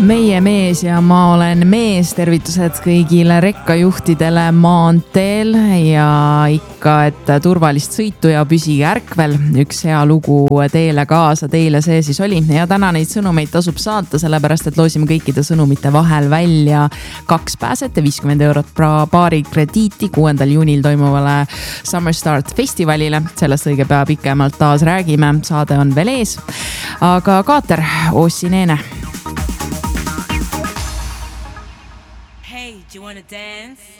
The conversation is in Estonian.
Meie mees ja ma olen mees, tervitused kõigile rekkajuhtidele maanteel ja ikka, et turvalist sõitu ja püsige ärkvel. Üks hea lugu teile kaasa, teile see siis oli. Ja täna neid sõnumeid tasub saata, sellepärast et loosime kõikide sõnumite vahel välja 2 pääset ja 50 eurot paari krediiti 6. juunil toimuvale Summer Start festivalile. Sellest õige pea pikemalt taas räägime, saade on veel ees. Aga Kaater, Ossi Neene. Do you want to dance?